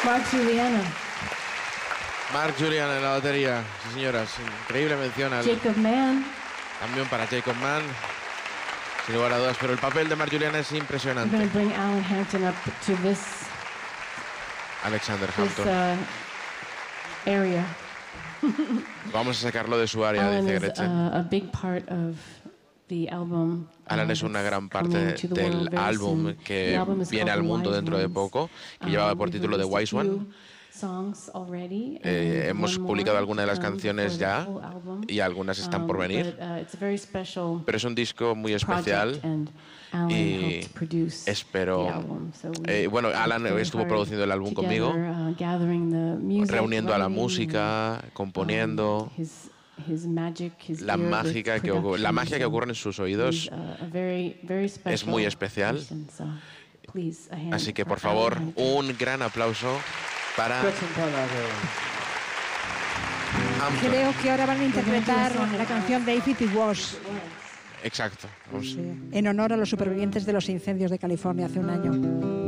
Mark Juliana. Mark Juliana en la batería. Sí, señoras. Increíble mención al... Jacob Mann. También para Jacob Mann. Sin lugar a dudas. Pero el papel de Mark Juliana es I'm impresionante. going to bring Alan Hampton up to this Alexander Hampton. Area. Vamos a sacarlo de su área, Alan dice is Gretchen. a big part of the album. Alan es una gran parte del álbum que viene al mundo dentro de poco, que llevaba por título The Wise One. Hemos publicado algunas de las canciones ya y algunas están por venir, pero es un disco muy especial y espero... bueno, Alan estuvo produciendo el álbum conmigo, reuniendo a la música, componiendo... La magia que ocurre en sus oídos es muy especial. Así que, por favor, un gran aplauso para Hampton. Creo que ahora van a interpretar la canción de If It Was. Exacto. En honor a los supervivientes de los incendios de California hace un año.